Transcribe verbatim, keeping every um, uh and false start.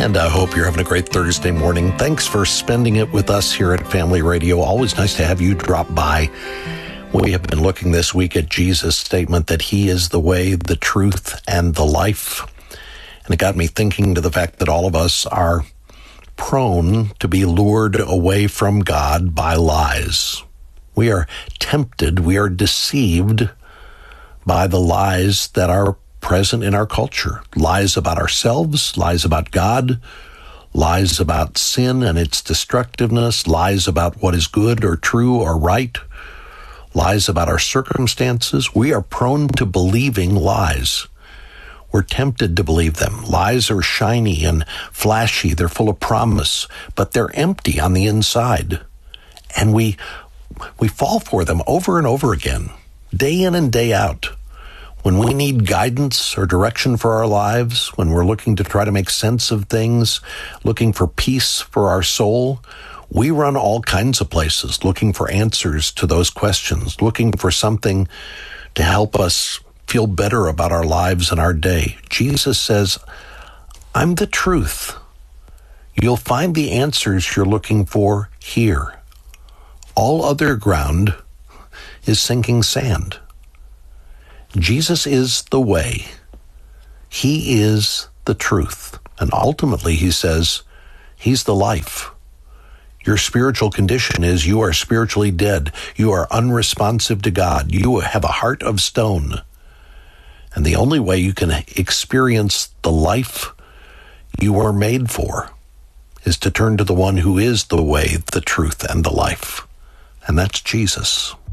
And I hope you're having a great Thursday morning. Thanks for spending it with us here at Family Radio. Always nice to have you drop by. We have been looking this week at Jesus' statement that he is the way, the truth, and the life. And it got me thinking to the fact that all of us are prone to be lured away from God by lies. We are tempted, we are deceived by the lies that are present in our culture. Lies about ourselves, lies about God, lies about sin and its destructiveness, lies about what is good or true or right, lies about our circumstances. We are prone to believing lies. We're tempted to believe them. Lies are shiny and flashy. They're full of promise, but they're empty on the inside. And we we fall for them over and over again, day in and day out. When we need guidance or direction for our lives, when we're looking to try to make sense of things, looking for peace for our soul, we run all kinds of places looking for answers to those questions, looking for something to help us feel better about our lives and our day. Jesus says, I'm the truth. You'll find the answers you're looking for here. All other ground is sinking sand. Jesus is the way. He is the truth. And ultimately, he says, he's the life. Your spiritual condition is you are spiritually dead. You are unresponsive to God. You have a heart of stone. And the only way you can experience the life you were made for is to turn to the one who is the way, the truth, and the life. And that's Jesus.